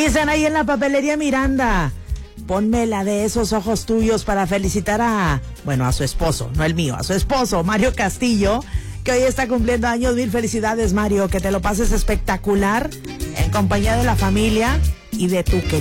Dicen ahí en la papelería Miranda, ponme la de esos ojos tuyos para felicitar a su esposo, no el mío, a su esposo, Mario Castillo, que hoy está cumpliendo años. Mil felicidades, Mario, que te lo pases espectacular en compañía de la familia y de tu querido